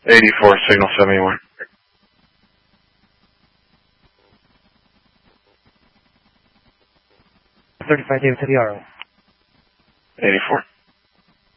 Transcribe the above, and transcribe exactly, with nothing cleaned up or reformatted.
eighty-four, signal seventy-one. thirty-five David to the R O. eighty-four.